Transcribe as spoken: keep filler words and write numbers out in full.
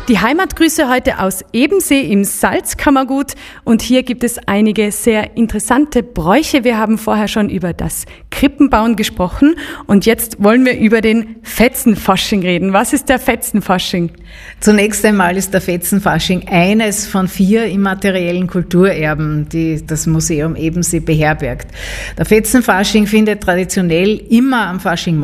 Die Heimatgrüße heute aus Ebensee im Salzkammergut und hier gibt es einige sehr interessante Bräuche. Wir haben vorher schon über das Krippenbauen gesprochen und jetzt wollen wir über den Fetzenfasching reden. Was ist der Fetzenfasching? Zunächst einmal ist der Fetzenfasching eines von vier immateriellen Kulturerben, die das Museum Ebensee beherbergt. Der Fetzenfasching findet traditionell immer am Fasching